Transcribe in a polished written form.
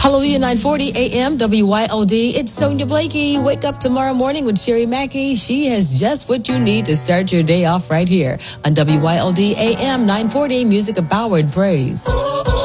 Hallelujah 940 AM WYLD. It's Sonia Blakey. Wake up tomorrow morning with Sherry Mackey. She has just what you need to start your day off right here on WYLD AM 940 Music of Power and Praise.